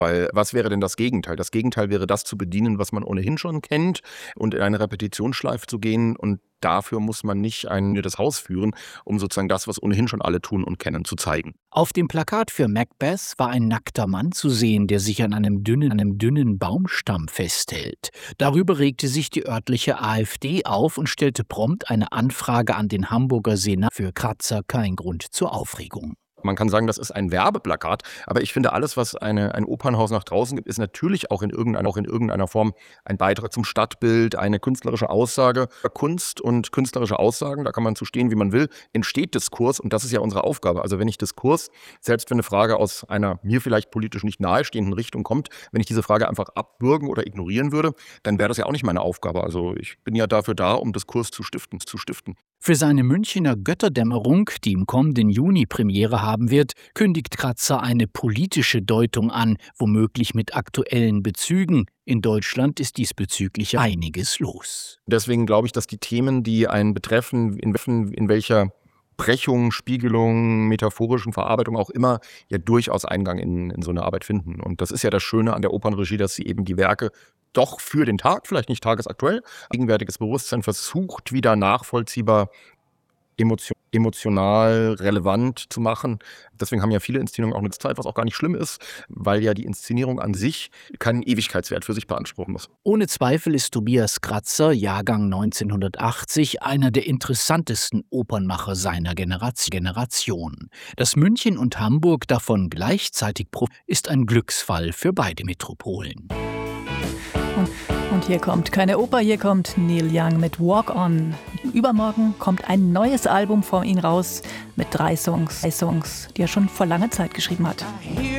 Weil was wäre denn das Gegenteil? Das Gegenteil wäre das zu bedienen, was man ohnehin schon kennt und in eine Repetitionsschleife zu gehen. Und dafür muss man nicht das Haus führen, um sozusagen das, was ohnehin schon alle tun und kennen, zu zeigen. Auf dem Plakat für Macbeth war ein nackter Mann zu sehen, der sich an einem dünnen Baumstamm festhält. Darüber regte sich die örtliche AfD auf und stellte prompt eine Anfrage an den Hamburger Senat. Für Kratzer kein Grund zur Aufregung. Man kann sagen, das ist ein Werbeplakat, aber ich finde, alles, was ein Opernhaus nach draußen gibt, ist natürlich auch in irgendeiner Form ein Beitrag zum Stadtbild, eine künstlerische Aussage. Kunst und künstlerische Aussagen, da kann man zu stehen, wie man will, entsteht Diskurs und das ist ja unsere Aufgabe. Also wenn ich Diskurs, selbst wenn eine Frage aus einer mir vielleicht politisch nicht nahestehenden Richtung kommt, wenn ich diese Frage einfach abbürgen oder ignorieren würde, dann wäre das ja auch nicht meine Aufgabe. Also ich bin ja dafür da, um Diskurs zu stiften. Für seine Münchener Götterdämmerung, die im kommenden Juni Premiere haben wird, kündigt Kratzer eine politische Deutung an, womöglich mit aktuellen Bezügen. In Deutschland ist diesbezüglich einiges los. Deswegen glaube ich, dass die Themen, die einen betreffen, in welcher Brechung, Spiegelung, metaphorischen Verarbeitung auch immer, ja durchaus Eingang in so eine Arbeit finden. Und das ist ja das Schöne an der Opernregie, dass sie eben die Werke doch für den Tag, vielleicht nicht tagesaktuell, gegenwärtiges Bewusstsein versucht, wieder nachvollziehbar, emotional relevant zu machen. Deswegen haben ja viele Inszenierungen auch eine Zeit, was auch gar nicht schlimm ist, weil ja die Inszenierung an sich keinen Ewigkeitswert für sich beanspruchen muss. Ohne Zweifel ist Tobias Kratzer, Jahrgang 1980, einer der interessantesten Opernmacher seiner Generation. Dass München und Hamburg davon gleichzeitig profitieren, ist ein Glücksfall für beide Metropolen. Und hier kommt keine Oper, hier kommt Neil Young mit Walk On. Übermorgen kommt ein neues Album von ihm raus mit 3 Songs, die er schon vor langer Zeit geschrieben hat.